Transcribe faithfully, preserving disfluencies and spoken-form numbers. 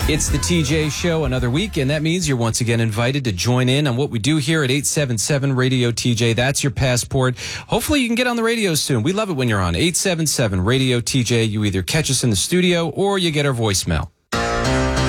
It's the T J Show another week, and that means you're once again invited to join in on what we do here at eight seven seven Radio T J. That's your passport. Hopefully you can get on the radio soon. We love it when you're on eight seven seven Radio T J. You either catch us in the studio or you get our voicemail.